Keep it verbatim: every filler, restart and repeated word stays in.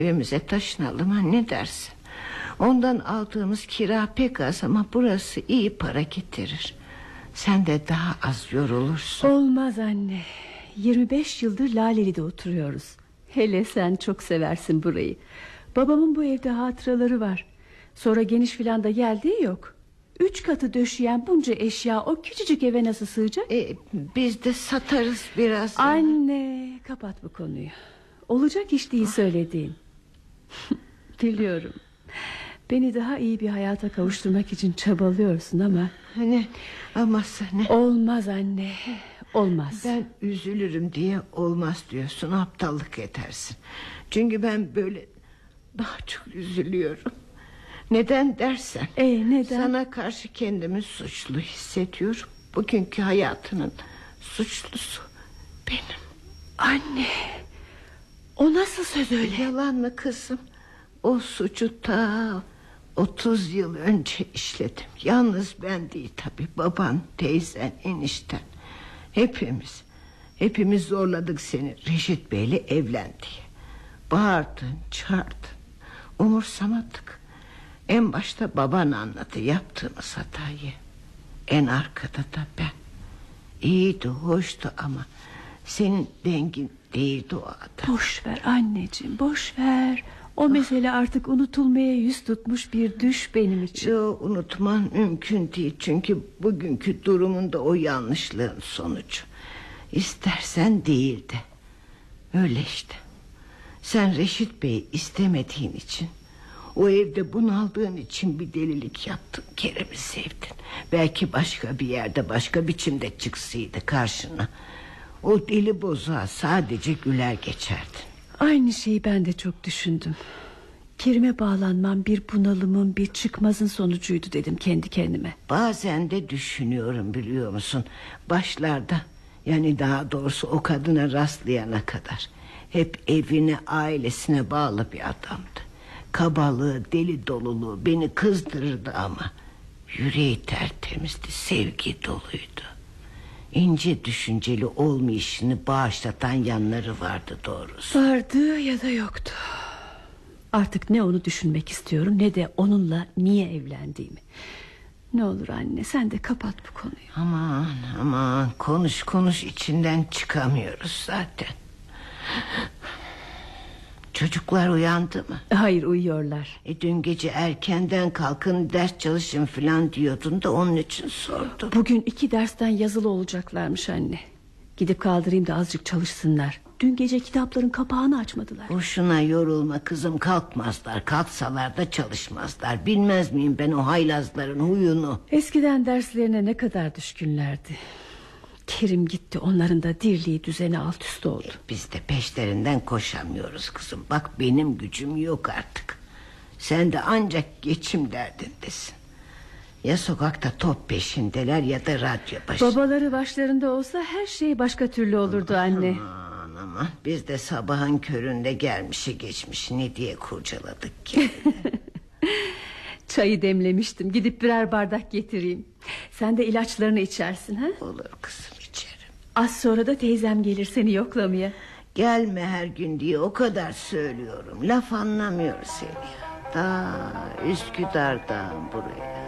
Evimize taşınalım ha, ne dersin? Ondan aldığımız kira pek az ama burası iyi para getirir. Sen de daha az yorulursun. Olmaz anne. Yirmi beş yıldır Laleli'de oturuyoruz. Hele sen çok seversin burayı. Babamın bu evde hatıraları var. Sonra geniş filan da geldiği yok. Üç katı döşeyen bunca eşya o küçücük eve nasıl sığacak? E, biz de satarız biraz. Anne, kapat bu konuyu. Olacak iş değil söylediğin. Biliyorum. Beni daha iyi bir hayata kavuşturmak için çabalıyorsun ama... Ne? Aması ne? Olmaz anne. Olmaz. Ben üzülürüm diye olmaz diyorsun, aptallık edersin. Çünkü ben böyle daha çok üzülüyorum. Neden dersen e, neden? Sana karşı kendimi suçlu hissediyorum. Bugünkü hayatının suçlusu benim. Anne, o nasıl söz öyle? Yalan mı kızım? O suçu ta otuz yıl önce işledim. Yalnız ben değil tabii, baban, teyzen, enişten. Hepimiz Hepimiz zorladık seni Reşit Bey'le evlen diye. Bağırdın, çağırdın, umursamadık. En başta baban anladı yaptığımız hatayı. En arkada da ben. İyiydi, hoştu ama senin dengin değildi o adam. Boş ver anneciğim, boş ver. O mesele artık unutulmaya yüz tutmuş bir düş benim için. Yo, unutman mümkün değil. Çünkü bugünkü durumunda o yanlışlığın sonucu. İstersen değil de öyle işte. Sen Reşit Bey'i istemediğin için, o evde bunaldığın için bir delilik yaptın. Kerem'i sevdin. Belki başka bir yerde, başka biçimde çıksaydı karşına, o deli bozuğa sadece güler geçerdin. Aynı şeyi ben de çok düşündüm. Kerim'e bağlanmam bir bunalımın, bir çıkmazın sonucuydu dedim kendi kendime. Bazen de düşünüyorum, biliyor musun? Başlarda, yani daha doğrusu o kadına rastlayana kadar, hep evine, ailesine bağlı bir adamdı. Kabalığı, deli doluluğu beni kızdırırdı ama yüreği tertemizdi, sevgi doluydu. İnce düşünceli olmayışını bağışlatan yanları vardı doğrusu. Vardı ya da yoktu. Artık ne onu düşünmek istiyorum, ne de onunla niye evlendiğimi. Ne olur anne, sen de kapat bu konuyu. Aman aman, konuş konuş, içinden çıkamıyoruz zaten. Çocuklar uyandı mı? Hayır, uyuyorlar. E, dün gece erkenden kalkın, ders çalışın falan diyordun da onun için sordum. Bugün iki dersten yazılı olacaklarmış anne. Gidip kaldırayım da azıcık çalışsınlar. Dün gece kitapların kapağını açmadılar. Boşuna yorulma kızım, kalkmazlar. Kalksalar da çalışmazlar. Bilmez miyim ben o haylazların huyunu? Eskiden derslerine ne kadar düşkünlerdi. Kerim gitti, onların da dirliği düzeni alt üst oldu. E, biz de peşlerinden koşamıyoruz kızım. Bak benim gücüm yok artık. Sen de ancak geçim derdindesin. Ya sokakta top peşindeler ya da radyo başında. Babaları başlarında olsa her şey başka türlü olurdu anne. Aman aman, biz de sabahın köründe gelmişi geçmişi ne diye kurcaladık ki. Çayı demlemiştim, gidip birer bardak getireyim. Sen de ilaçlarını içersin ha? Olur kızım, içerim. Az sonra da teyzem gelir seni yoklamaya. Gelme her gün diye o kadar söylüyorum. Laf anlamıyor seni. Ta Üsküdar'dan buraya.